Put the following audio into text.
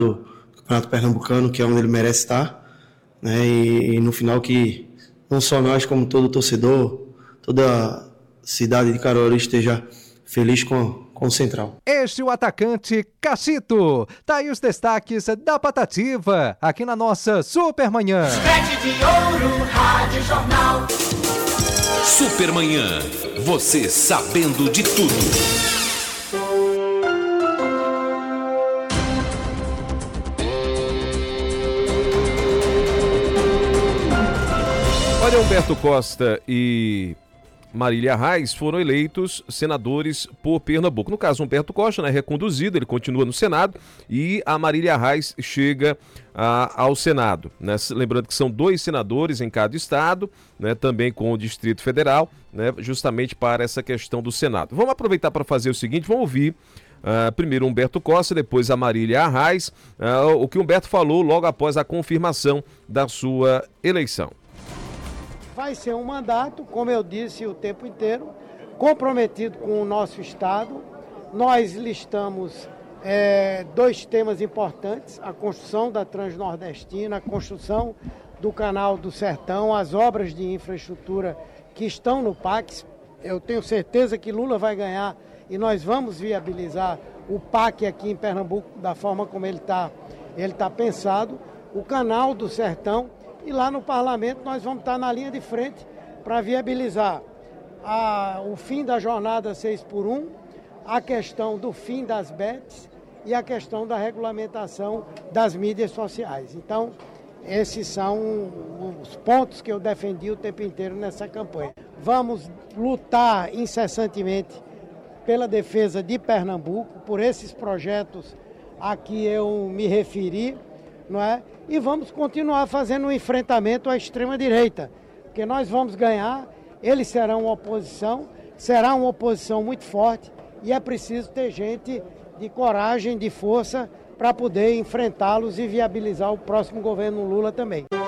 do Campeonato Pernambucano, que é onde ele merece estar, né? E no final que não só nós, como todo torcedor, toda a cidade de Caruaru esteja feliz com o Central. Este é o atacante Cachito. Tá aí os destaques da Patativa, aqui na nossa Supermanhã. Rede de Ouro, Rádio Jornal. Supermanhã, você sabendo de tudo. Olha, Humberto Costa e Marília Reis foram eleitos senadores por Pernambuco. No caso, Humberto Costa, né, reconduzido, ele continua no Senado, e a Marília Reis chega ao Senado, né? Lembrando que são 2 senadores em cada estado, né, também com o Distrito Federal, né, justamente para essa questão do Senado. Vamos aproveitar para fazer o seguinte, vamos ouvir primeiro Humberto Costa, depois a Marília Reis, o que Humberto falou logo após a confirmação da sua eleição. Vai ser um mandato, como eu disse o tempo inteiro, comprometido com o nosso Estado. Nós listamos 2 temas importantes: a construção da Transnordestina, a construção do Canal do Sertão, as obras de infraestrutura que estão no PAC. Eu tenho certeza que Lula vai ganhar e nós vamos viabilizar o PAC aqui em Pernambuco da forma como ele tá pensado. O Canal do Sertão. E lá no parlamento nós vamos estar na linha de frente para viabilizar o fim da jornada 6x1, a questão do fim das bets e a questão da regulamentação das mídias sociais. Então, esses são os pontos que eu defendi o tempo inteiro nessa campanha. Vamos lutar incessantemente pela defesa de Pernambuco, por esses projetos a que eu me referi, não é? E vamos continuar fazendo um enfrentamento à extrema-direita, porque nós vamos ganhar, eles serão oposição, será uma oposição muito forte e é preciso ter gente de coragem, de força, para poder enfrentá-los e viabilizar o próximo governo Lula também.